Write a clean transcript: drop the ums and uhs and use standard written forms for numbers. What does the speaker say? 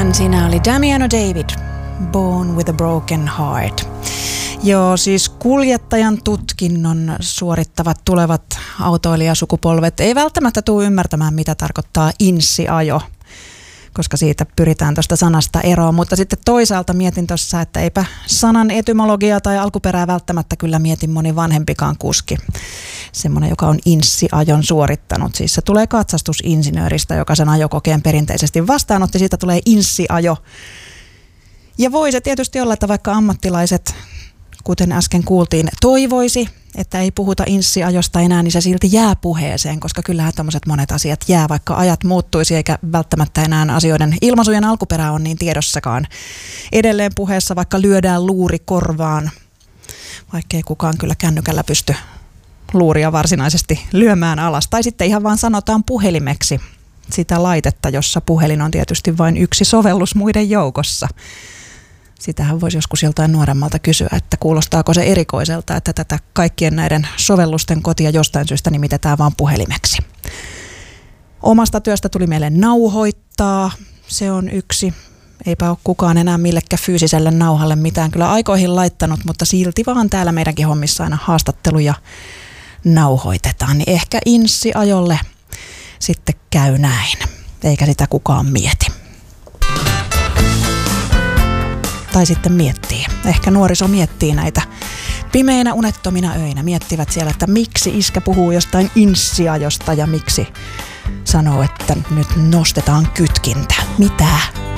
Siinä oli Damiano David, Born with a Broken Heart. Joo, siis kuljettajan tutkinnon suorittavat tulevat autoilijasukupolvet ei välttämättä tule ymmärtämään, mitä tarkoittaa inssiajo, koska siitä pyritään tuosta sanasta eroon. Mutta sitten toisaalta mietin tuossa, että eipä sanan etymologiaa tai alkuperää välttämättä kyllä mieti moni vanhempikaan kuski. Semmoinen, joka on inssiajon suorittanut. Siis se tulee katsastusinsinööristä, joka sen ajokokeen perinteisesti vastaanotti. Siitä tulee inssiajo. Ja voi se tietysti olla, että vaikka ammattilaiset, kuten äsken kuultiin, toivoisi, että ei puhuta inssiajosta enää, niin se silti jää puheeseen, koska kyllähän tämmöiset monet asiat jää, vaikka ajat muuttuisi, eikä välttämättä enää asioiden ilmaisujen alkuperä on niin tiedossakaan. Edelleen puheessa vaikka lyödään luuri korvaan, vaikkei kukaan kyllä kännykällä pysty luuria varsinaisesti lyömään alas. Tai sitten ihan vaan sanotaan puhelimeksi sitä laitetta, jossa puhelin on tietysti vain yksi sovellus muiden joukossa. Sitähän voisi joskus joltain nuoremmalta kysyä, että kuulostaako se erikoiselta, että tätä kaikkien näiden sovellusten kotia jostain syystä nimitetään vaan puhelimeksi. Omasta työstä tuli meille nauhoittaa, se on yksi. Eipä ole kukaan enää millekään fyysiselle nauhalle mitään kyllä aikoihin laittanut, mutta silti vaan täällä meidänkin hommissa aina haastatteluja nauhoitetaan. Niin ehkä inssiajolle sitten käy näin, eikä sitä kukaan mieti. Tai sitten miettii. Ehkä nuoriso miettii näitä pimeinä unettomina öinä. Miettivät siellä, että miksi iskä puhuu jostain inssiajosta ja miksi sanoo, että nyt nostetaan kytkintä. Mitä?